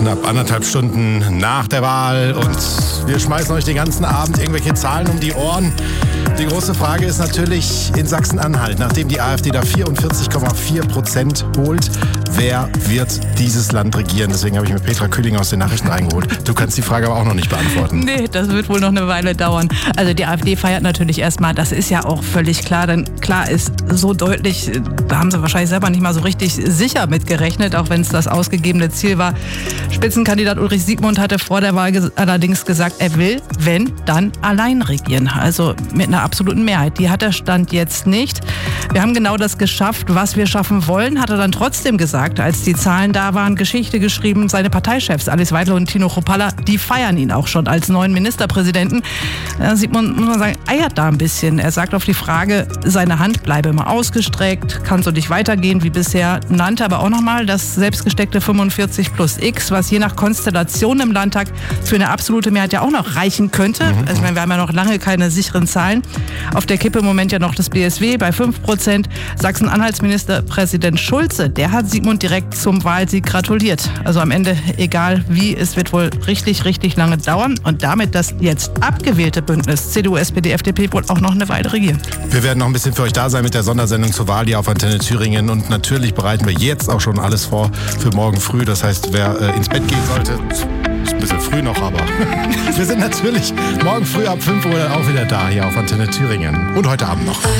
Knapp 1,5 Stunden nach der Wahl und wir schmeißen euch den ganzen Abend irgendwelche Zahlen um die Ohren. Die große Frage ist natürlich in Sachsen-Anhalt, nachdem die AfD da 44,4% holt, wer wird dieses Land regieren? Deswegen habe ich mir Petra Kühling aus den Nachrichten reingeholt. Du kannst die Frage aber auch noch nicht beantworten. Nee, das wird wohl noch eine Weile dauern. Also die AfD feiert natürlich erstmal, das ist ja auch völlig klar, denn klar ist so deutlich, da haben sie wahrscheinlich selber nicht mal so richtig sicher mitgerechnet, auch wenn es das ausgegebene Ziel war. Spitzenkandidat Ulrich Siegmund hatte vor der Wahl allerdings gesagt, er will, wenn, dann allein regieren. Also mit einer absoluten Mehrheit. Die hat der Stand jetzt nicht. Wir haben genau das geschafft, was wir schaffen wollen, hat er dann trotzdem gesagt, als die Zahlen da waren, Geschichte geschrieben. Seine Parteichefs Alice Weidel und Tino Kruppalla, die feiern ihn auch schon als neuen Ministerpräsidenten. Siegmund, muss man sagen, eiert da ein bisschen. Er sagt auf die Frage, seine Hand bleibe immer ausgestreckt, kann so nicht weitergehen wie bisher, nannte aber auch nochmal das selbstgesteckte 45 plus X, was je nach Konstellation im Landtag für eine absolute Mehrheit ja auch noch reichen könnte. Also ich meine, wir haben ja noch lange keine sicheren Zahlen. Auf der Kippe im Moment ja noch das BSW bei 5%. Sachsen-Anhalts Ministerpräsident Schulze, der hat Siegmund direkt zum Wahlsieg gratuliert. Also am Ende, egal wie, es wird wohl richtig, richtig lange dauern und damit das jetzt abgewählte Bündnis CDU, SPD, FDP wohl auch noch eine Weile regieren. Wir werden noch ein bisschen für euch da sein mit der Sondersendung zur Wahl hier auf Antenne Thüringen und natürlich bereiten wir jetzt auch schon alles vor für morgen früh. Das heißt, wer ins Bett gehen sollte, ist ein bisschen früh noch, aber wir sind natürlich morgen früh ab 5 Uhr auch wieder da hier auf Antenne Thüringen und heute Abend noch.